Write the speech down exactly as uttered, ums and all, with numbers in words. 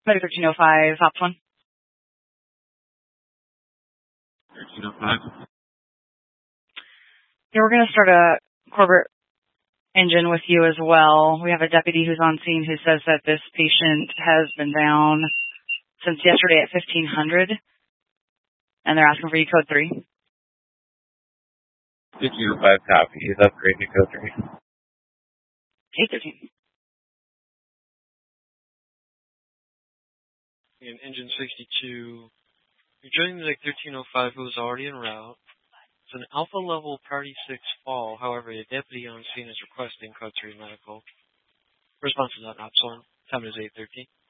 Medic thirteen oh five, Ops one. thirteen oh five. Yeah, we're going to start a Corbett engine with you as well. We have a deputy who's on scene who says that this patient has been down since yesterday at fifteen hundred, and they're asking for you code three. fifteen oh five copy. He's upgrade to code three. eight thirteen. And engine sixty-two. You're joining the thirteen oh five who was already en route. It's an alpha level party six fall. However, a deputy on scene is requesting code three medical. Response is not Ops one. Time is eight thirteen.